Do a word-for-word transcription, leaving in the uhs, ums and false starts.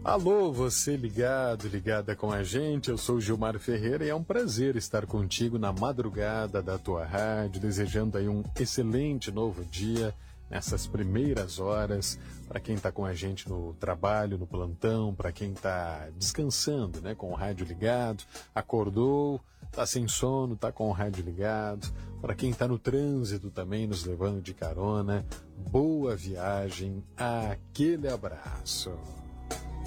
Alô, você ligado, ligada com a gente, eu sou o Gilmar Ferreira e é um prazer estar contigo na madrugada da tua rádio, desejando aí um excelente novo dia nessas primeiras horas, para quem está com a gente no trabalho, no plantão, para quem está descansando, né, com o rádio ligado, acordou, está sem sono, está com o rádio ligado, para quem está no trânsito também, nos levando de carona, boa viagem, aquele abraço.